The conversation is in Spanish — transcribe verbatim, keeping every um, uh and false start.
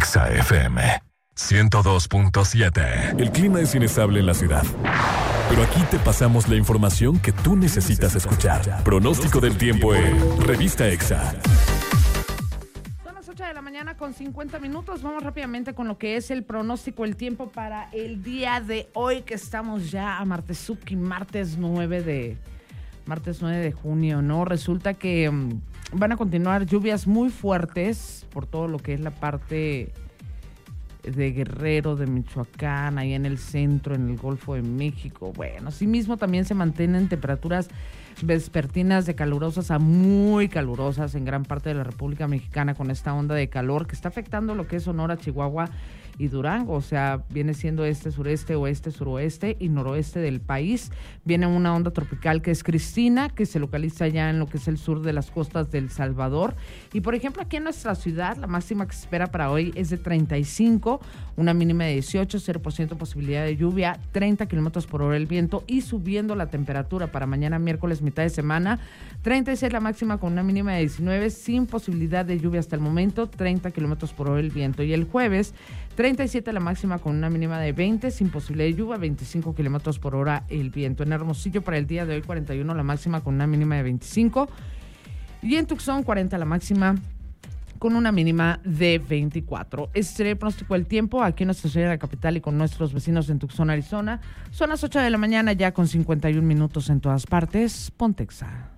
Exa F M ciento dos punto siete. El clima es inestable en la ciudad, pero aquí te pasamos la información que tú necesitas escuchar. Pronóstico del tiempo en Revista Exa. Son las ocho de la mañana con cincuenta minutos. Vamos rápidamente con lo que es el pronóstico del tiempo para el día de hoy, que estamos ya a martesuki, martes nueve de martes nueve de junio, ¿no? Resulta que um, van a continuar lluvias muy fuertes por todo lo que es la parte de Guerrero, de Michoacán, ahí en el centro, en el Golfo de México. Bueno, asimismo también se mantienen temperaturas vespertinas de calurosas a muy calurosas en gran parte de la República Mexicana, con esta onda de calor que está afectando lo que es Sonora, Chihuahua y Durango. O sea, viene siendo este, sureste, oeste, suroeste y noroeste del país. Viene una onda tropical que es Cristina, que se localiza ya en lo que es el sur de las costas del Salvador. Y por ejemplo, aquí en nuestra ciudad, la máxima que se espera para hoy es de treinta y cinco, una mínima de dieciocho, cero por ciento posibilidad de lluvia, treinta kilómetros por hora el viento, y subiendo la temperatura para mañana miércoles, mitad de semana, treinta y seis la máxima con una mínima de diecinueve, sin posibilidad de lluvia hasta el momento, treinta kilómetros por hora el viento. Y el jueves, treinta y siete la máxima con una mínima de veinte, sin posibilidad de lluvia, veinticinco kilómetros por hora el viento. En Hermosillo para el día de hoy, cuarenta y uno la máxima con una mínima de veinticinco. Y en Tucson, cuarenta la máxima con una mínima de veinticuatro. Este sería el pronóstico del tiempo aquí en nuestra ciudad de la capital y con nuestros vecinos en Tucson, Arizona. Son las ocho de la mañana ya con cincuenta y un minutos en todas partes. Ponte Exa.